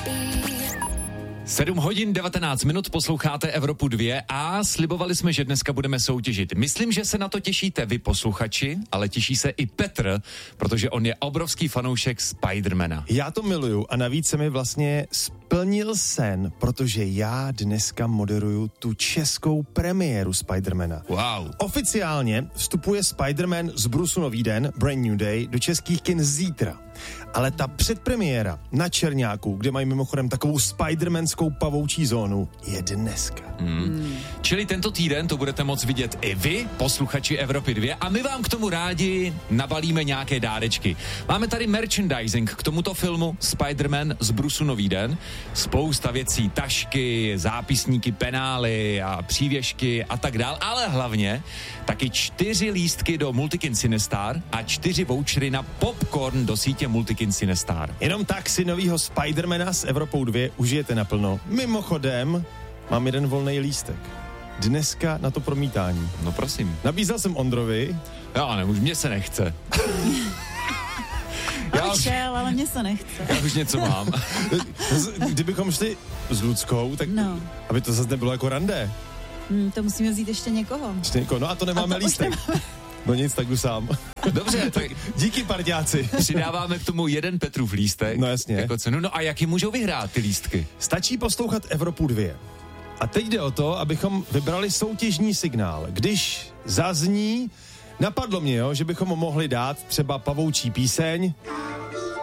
7 hodin 19 minut, posloucháte Evropu 2 a slibovali jsme, že dneska budeme soutěžit. Myslím, že se na to těšíte vy posluchači, ale těší se i Petr, protože on je obrovský fanoušek Spidermana. Já to miluju a navíc se mi vlastně splnil sen, protože já dneska moderuju tu českou premiéru Spidermana. Wow. Oficiálně vstupuje Spiderman z Brusu Nový den, Brand New Day, do českých kin zítra. Ale ta předpremiéra na Čerňáku, kde mají mimochodem takovou spidermanskou pavoučí zónu, je dneska. Čili tento týden to budete moct vidět i vy, posluchači Evropy 2, a my vám k tomu rádi nabalíme nějaké dárečky. Máme tady merchandising k tomuto filmu Spiderman z Brusu Nový den. Spousta věcí, tašky, zápisníky, penály a přívěšky a tak dál, ale hlavně taky 4 lístky do Multikin Cinestar a 4 vouchery na popcorn do sítě Multikin Cinestar. Jenom tak si novýho Spidermana s Evropou 2 užijete naplno. Mimochodem, mám jeden volný lístek. Dneska na to promítání. No prosím. Nabízel jsem Ondrovi. Já ne, už mě se nechce. Ale mě se nechce. Já už něco mám. Kdybychom šli s Ludskou, tak aby to zase nebylo jako rande. To musíme vzít ještě někoho. No a to nemáme lístek. No nic, tak jdu sám. Dobře, tak díky parťáci. Přidáváme k tomu jeden Petrův lístek. No jasně. Jako cenu. No a jaký můžou vyhrát ty lístky? Stačí poslouchat Evropu 2. A teď jde o to, abychom vybrali soutěžní signál. Když zazní, napadlo mě, že bychom mohli dát třeba pavoučí píseň.